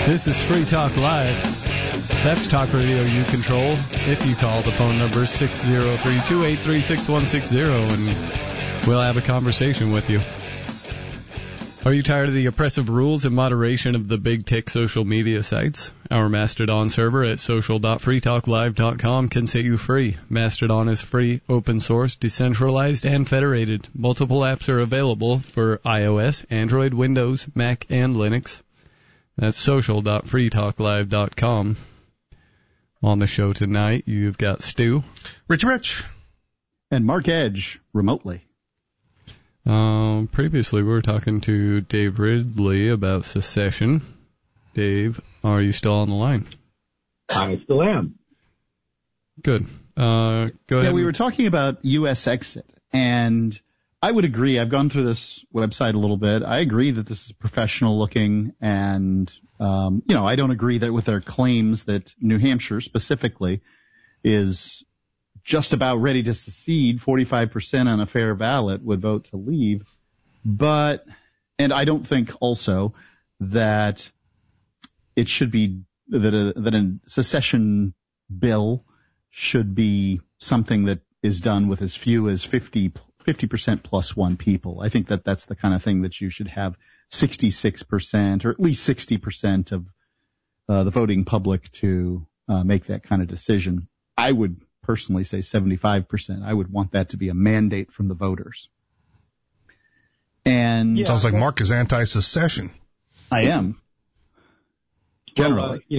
This is Free Talk Live. That's talk radio you control. If you call, the phone number is 603-283-6160, and we'll have a conversation with you. Are you tired of the oppressive rules and moderation of the big tech social media sites? Our Mastodon server at social.freetalklive.com can set you free. Mastodon is free, open source, decentralized, and federated. Multiple apps are available for iOS, Android, Windows, Mac, and Linux. That's social.freetalklive.com. On the show tonight, you've got Stu. Rich. And Mark Edge, remotely. Previously, we were talking to Dave Ridley about secession. Dave, are you still on the line? I still am. Good. Go ahead. Yeah, we were talking about U.S. exit, and I would agree. I've gone through this website a little bit. I agree that this is professional looking, and, I don't agree that with their claims that New Hampshire specifically is just about ready to secede. 45% on a fair ballot would vote to leave. And I don't think also that it should be that a secession bill should be something that is done with as few as 50% plus one people. I think that that's the kind of thing that you should have 66% or at least 60% of the voting public to make that kind of decision. I would personally say 75%. I would want that to be a mandate from the voters. And sounds like Mark is anti-secession. I am. Generally.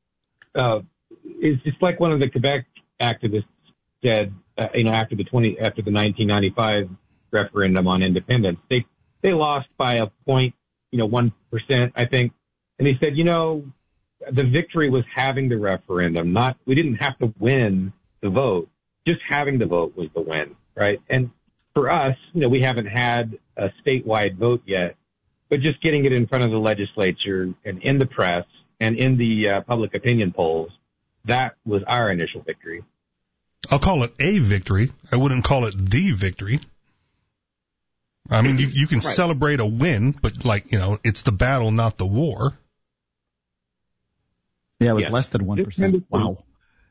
It's just like one of the Quebec activists said, after the 1995 referendum on independence, they lost by a 1%, I think. And he said, the victory was having the referendum. We didn't have to win the vote. Just having the vote was the win, right? And for us, we haven't had a statewide vote yet, but just getting it in front of the legislature and in the press and in the public opinion polls, that was our initial victory. I'll call it a victory. I wouldn't call it the victory. I mean, you can celebrate a win, but it's the battle, not the war. Yeah, it was less than 1%. Wow.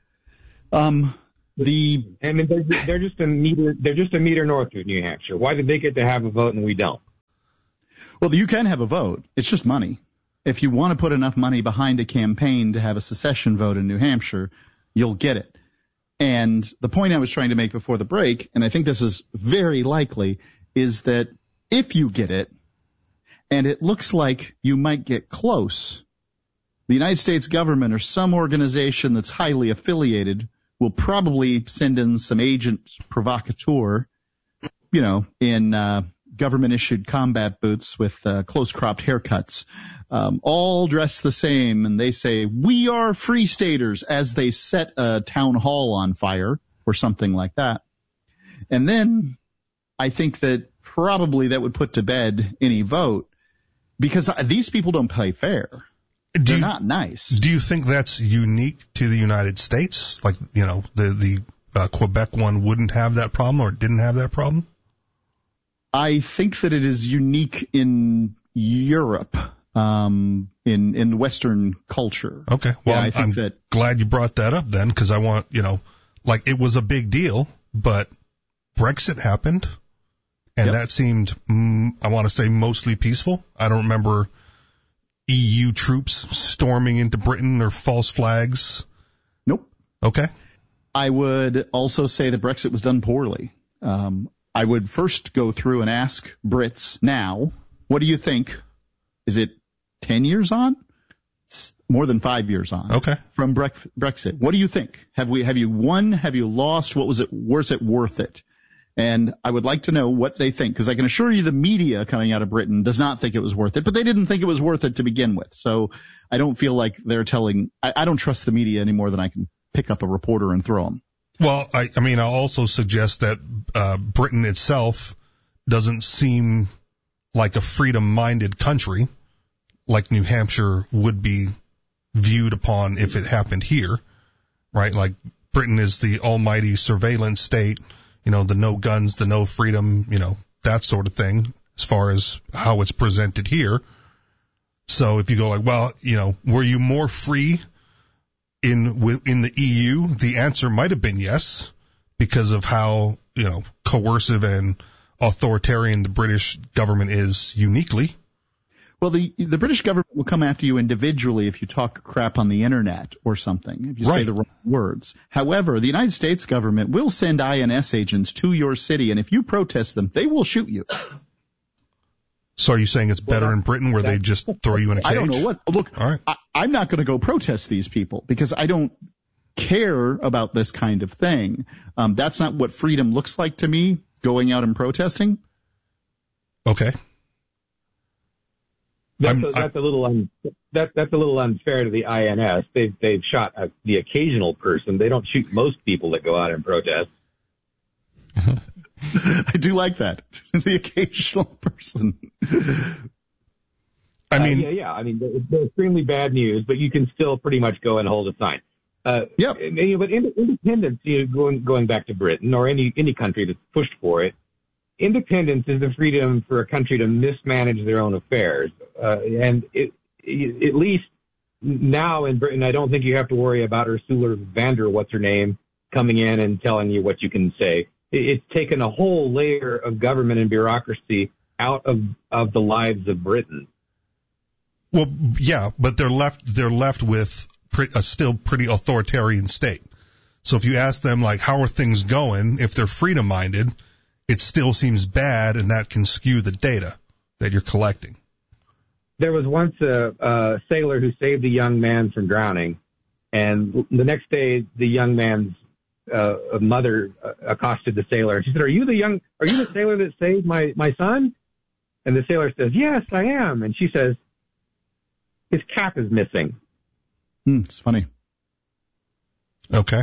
They're just a meter north of New Hampshire. Why did they get to have a vote and we don't? Well, you can have a vote. It's just money. If you want to put enough money behind a campaign to have a secession vote in New Hampshire, you'll get it. And the point I was trying to make before the break, and I think this is very likely, is that if you get it, and it looks like you might get close, the United States government or some organization that's highly affiliated will probably send in some agent provocateur, in government-issued combat boots with close-cropped haircuts, all dressed the same, and they say, "We are free staters," as they set a town hall on fire or something like that. And then I think that probably that would put to bed any vote, because these people don't play fair. They're not nice. Do you think that's unique to the United States? Like, the Quebec one wouldn't have that problem or didn't have that problem? I think that it is unique in Europe, in Western culture. Okay. Well, yeah, I'm glad you brought that up then, because I want, it was a big deal, but Brexit happened, and that seemed, I want to say, mostly peaceful. I don't remember EU troops storming into Britain or false flags. Nope. Okay. I would also say that Brexit was done poorly. I would first go through and ask Brits now, what do you think? Is it 10 years on? It's more than 5 years on. Okay. From Brexit. What do you think? Have you won? Have you lost? Was it worth it? And I would like to know what they think, because I can assure you the media coming out of Britain does not think it was worth it, but they didn't think it was worth it to begin with. So I don't feel like they're I don't trust the media any more than I can pick up a reporter and throw them. Well, I'll also suggest that Britain itself doesn't seem like a freedom-minded country like New Hampshire would be viewed upon if it happened here, right? Like Britain is the almighty surveillance state, the no guns, the no freedom, that sort of thing, as far as how it's presented here. So if you go like, well, were you more free in the EU? The answer might have been yes, because of how, coercive and authoritarian the British government is uniquely. Well, the British government will come after you individually if you talk crap on the internet or something, if you say the wrong words. However, the United States government will send INS agents to your city, and if you protest them, they will shoot you. So are you saying it's better in Britain where they just throw you in a cage? I don't know what. Look, all right. I'm not going to go protest these people because I don't care about this kind of thing. That's not what freedom looks like to me, going out and protesting. Okay. That's a little unfair to the INS. They've shot the occasional person. They don't shoot most people that go out and protest. I do like that. The occasional person. I mean, I mean, they're extremely bad news, but you can still pretty much go and hold a sign. Yep. But independence, going back to Britain or any country that's pushed for it, independence is the freedom for a country to mismanage their own affairs. And at least now in Britain, I don't think you have to worry about Ursula von der what's-her-name coming in and telling you what you can say. It's taken a whole layer of government and bureaucracy out of the lives of Britain. Well, yeah, but they're left with a still pretty authoritarian state. So if you ask them, like, how are things going, if they're freedom-minded, it still seems bad, and that can skew the data that you're collecting. There was once a sailor who saved a young man from drowning, and the next day the young man's mother accosted the sailor. She said, "Are you the sailor that saved my son?" And the sailor says, "Yes, I am." And she says, "His cap is missing." It's funny. Okay.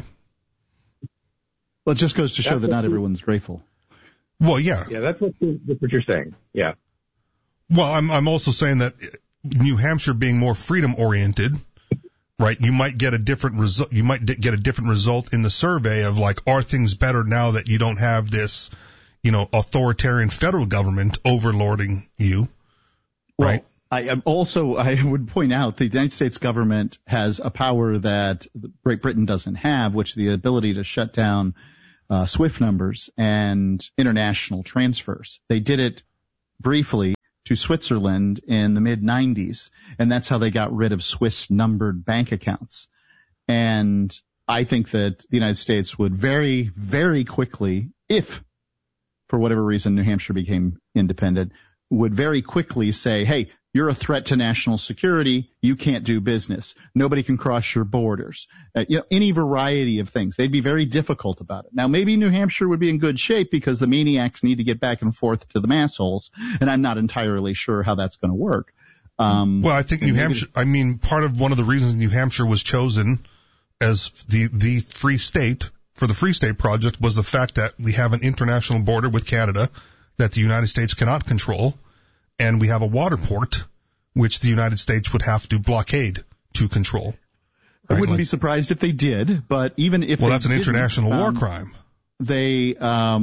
Well, it just goes to show that not everyone's grateful. Well, yeah. Yeah, that's what you're saying. Yeah. Well, I'm also saying that New Hampshire being more freedom oriented, right? You might get a different result. You might get a different result in the survey of, like, are things better now that you don't have this, authoritarian federal government overlording you, right? Well, I would point out the United States government has a power that Great Britain doesn't have, which is the ability to shut down SWIFT numbers and international transfers. They did it briefly to Switzerland in the mid-90s, and that's how they got rid of Swiss-numbered bank accounts. And I think that the United States would very, very quickly, if for whatever reason New Hampshire became independent, would very quickly say, hey, you're a threat to national security. You can't do business. Nobody can cross your borders. Any variety of things. They'd be very difficult about it. Now, maybe New Hampshire would be in good shape because the maniacs need to get back and forth to the massholes, and I'm not entirely sure how that's going to work. Well, I think New Hampshire, part of one of the reasons New Hampshire was chosen as the free state for the Free State Project was the fact that we have an international border with Canada that the United States cannot control. And we have a water port, which the United States would have to blockade to control. Right? I wouldn't be surprised if they did, but even if that's an international war crime. They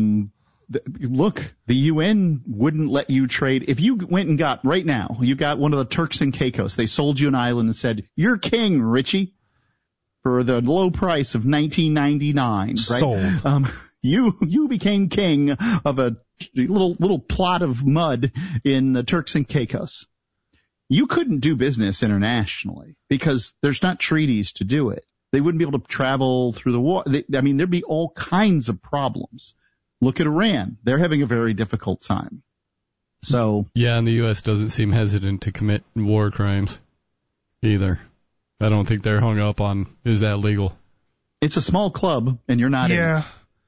look, the UN wouldn't let you trade. If you went and got right now, you got one of the Turks and Caicos. They sold you an island and said, "You're king, Richie," for the low price of $19.99. Right? Sold. You became king of a little plot of mud in the Turks and Caicos. You couldn't do business internationally because there's not treaties to do it. They wouldn't be able to travel through the war. There'd be all kinds of problems. Look at Iran. They're having a very difficult time. So yeah, and the U.S. doesn't seem hesitant to commit war crimes either. I don't think they're hung up on, is that legal? It's a small club, and you're not in it.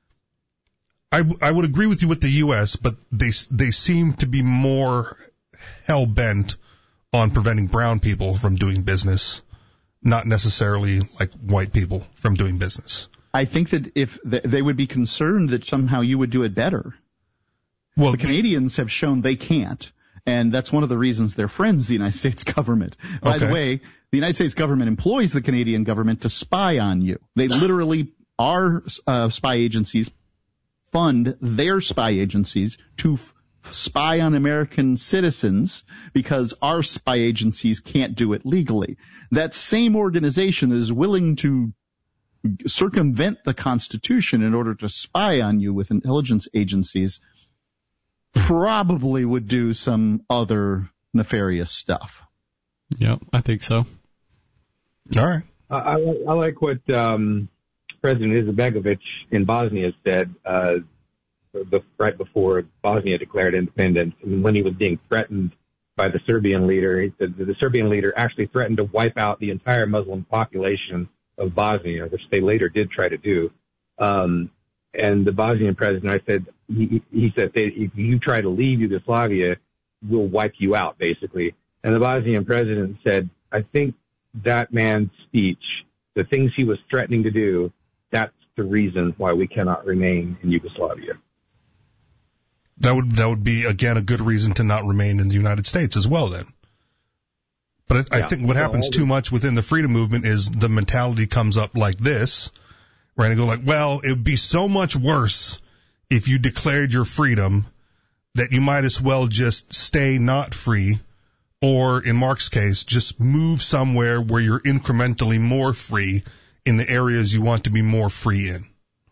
I would agree with you with the U.S., but they seem to be more hell-bent on preventing brown people from doing business, not necessarily like white people from doing business. I think that if they would be concerned that somehow you would do it better. Well, the Canadians have shown they can't, and that's one of the reasons they're friends of the United States government. By the way, the United States government employs the Canadian government to spy on you. They literally are spy agencies, fund their spy agencies to spy on American citizens because our spy agencies can't do it legally. That same organization is willing to circumvent the Constitution in order to spy on you with intelligence agencies, probably would do some other nefarious stuff. Yep, I think so. All right. I like what President Izetbegovic in Bosnia said right before Bosnia declared independence. And when he was being threatened by the Serbian leader, he said that the Serbian leader actually threatened to wipe out the entire Muslim population of Bosnia, which they later did try to do. And the Bosnian president, I said, he said, if you try to leave Yugoslavia, we'll wipe you out, basically. And the Bosnian president said, I think that man's speech, the things he was threatening to do, that's the reason why we cannot remain in Yugoslavia. That would be, again, a good reason to not remain in the United States as well, then. But I think what happens too much within the freedom movement is the mentality comes up like this, right? And go like, well, it would be so much worse if you declared your freedom that you might as well just stay not free, or in Mark's case, just move somewhere where you're incrementally more free in the areas you want to be more free in.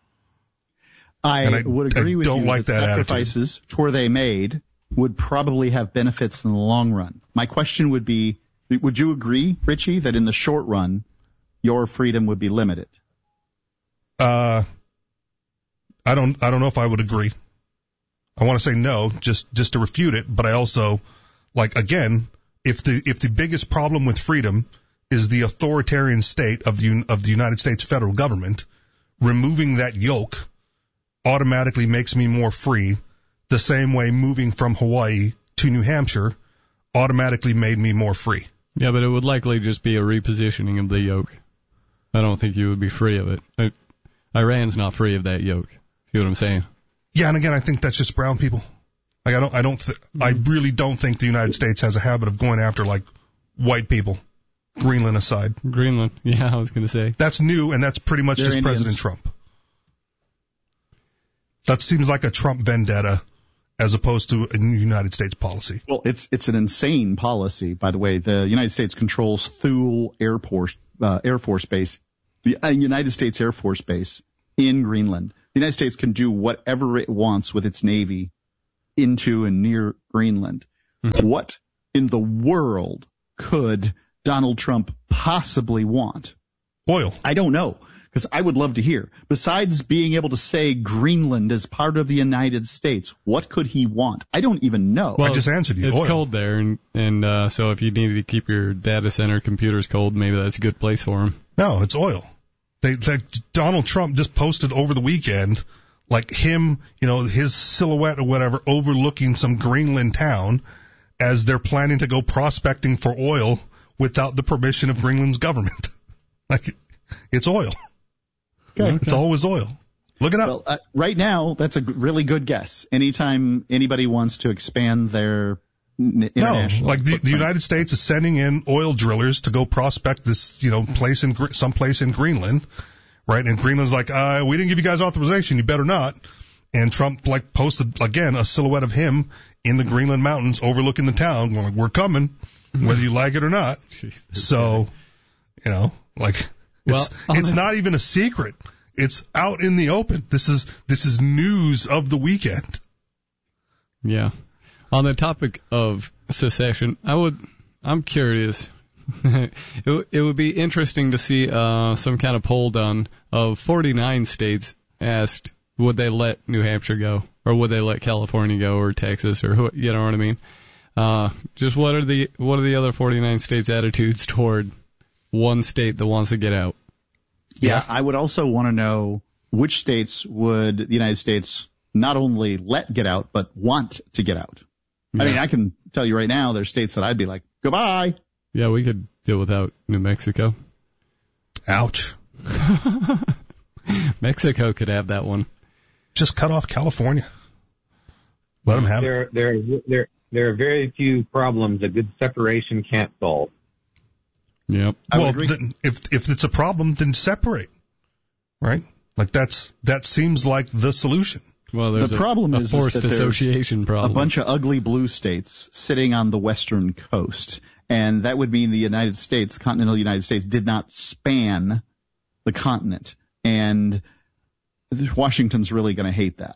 I would agree with you like that sacrifices, were they made, would probably have benefits in the long run. My question would be, would you agree, Richie, that in the short run, your freedom would be limited? I don't know if I would agree. I want to say no, just to refute it, but I also, like, again, if the biggest problem with freedom is the authoritarian state of the United States federal government, removing that yoke automatically makes me more free, the same way moving from Hawaii to New Hampshire automatically made me more free. Yeah, but it would likely just be a repositioning of the yoke. I don't think you would be free of it. Iran's not free of that yoke. See what I'm saying? Yeah, and again, I think that's just brown people. Like, I really don't think the United States has a habit of going after, like, white people, Greenland aside. Greenland, yeah, I was going to say. That's new, and that's pretty much just Indians. President Trump. That seems like a Trump vendetta as opposed to a United States policy. Well, it's an insane policy, by the way. The United States controls Thule Air Force Base, the United States Air Force Base in Greenland. The United States can do whatever it wants with its Navy into and near Greenland. Mm-hmm. What in the world could Donald Trump possibly want? Oil. I don't know, because I would love to hear. Besides being able to say Greenland is part of the United States, what could he want? I don't even know. Well, I just answered you. It's oil. cold there, and so if you needed to keep your data center computers cold, maybe that's a good place for him. No, it's oil. Donald Trump just posted over the weekend, like him, his silhouette or whatever, overlooking some Greenland town as they're planning to go prospecting for oil without the permission of Greenland's government. Like, it's oil. Okay. It's always oil. Look it up. Well, right now, that's a really good guess. Anytime anybody wants to expand their international the United States is sending in oil drillers to go prospect this, place someplace in Greenland, right? And Greenland's like, we didn't give you guys authorization. You better not. And Trump posted again a silhouette of him in the Greenland mountains overlooking the town, going, we're coming, whether you like it or not. So, it's not even a secret. It's out in the open. This is news of the weekend. Yeah. On the topic of secession, I'm curious. It would be interesting to see some kind of poll done of 49 states asked, would they let New Hampshire go, or would they let California go, or Texas, or you know what I mean? Just what are the other 49 states' attitudes toward one state that wants to get out? Yeah, I would also want to know which states would the United States not only let get out, but want to get out. Yeah. I mean, I can tell you right now, there's states that I'd be like, goodbye. Yeah, we could deal without New Mexico. Ouch. Mexico could have that one. Just cut off California. Let them have it. There are very few problems a good separation can't solve. Yep. Well, then, if it's a problem, then separate, right? Like that seems like the solution. Well, there's the problem a is forced that there's association problem. a bunch of ugly blue states sitting on the western coast, and that would mean the United States, the continental United States, did not span the continent, and Washington's really going to hate that.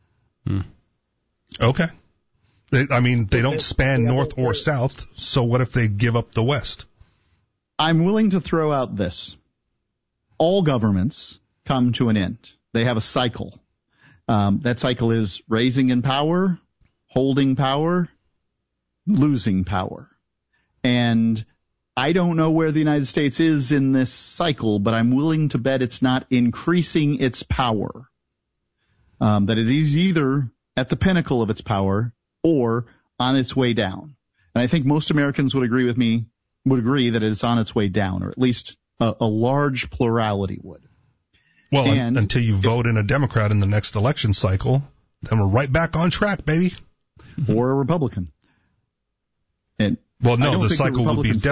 Okay. They don't span north or south, so what if they give up the west? I'm willing to throw out this. All governments come to an end. They have a cycle. That cycle is raising in power, holding power, losing power. And I don't know where the United States is in this cycle, but I'm willing to bet it's not increasing its power. That it is either at the pinnacle of its power or on its way down. And I think most Americans would agree that it's on its way down, or at least a large plurality would. Well, until you vote in a Democrat in the next election cycle, then we're right back on track, baby. Or a Republican. And well, no, the cycle would be